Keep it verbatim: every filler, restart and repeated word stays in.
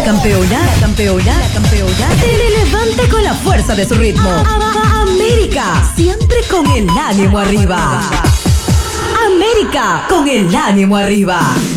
campeona, la campeona, la campeona te levanta con la fuerza de su ritmo. América, siempre con el ánimo arriba. América, con el ánimo arriba.